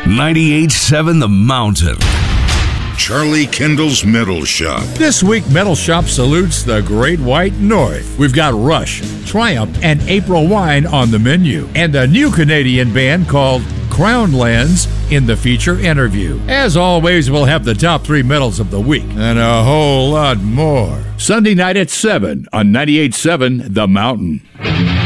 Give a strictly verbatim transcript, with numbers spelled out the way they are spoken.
ninety-eight point seven The Mountain. Charlie Kendall's Metal Shop. This week, Metal Shop salutes the Great White North. We've got Rush, Triumph, and April Wine on the menu, and a new Canadian band called Crown Lands in the feature interview. As always, we'll have the top three metals of the week and a whole lot more. Sunday night at seven on ninety-eight point seven The Mountain.